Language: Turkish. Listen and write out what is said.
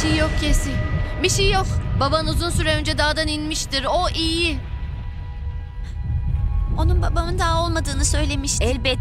şey yok Kesi. Bir şey yok. Baban uzun süre önce dağdan inmiştir. O iyi. Onun babamın daha olmadığını söylemişti. Elbette